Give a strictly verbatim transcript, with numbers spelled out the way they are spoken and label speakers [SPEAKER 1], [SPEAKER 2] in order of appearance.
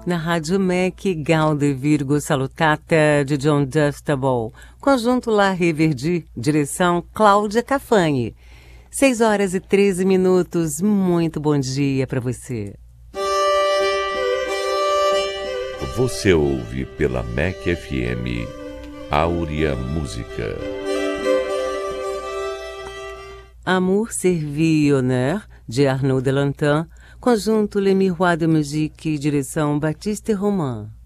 [SPEAKER 1] Na Rádio M E C, Gaude Virgo Salutata, de John Dunstable. Conjunto La Reverdy, direção Cláudia Cafagni. seis horas e treze minutos, muito bom dia para você.
[SPEAKER 2] Você ouve pela M E C F M, Áurea Música.
[SPEAKER 1] Amour, Servie et Honneur, de Arnaud Delantin. Conjunto Les Miroirs de Musique, direção Baptiste Romain.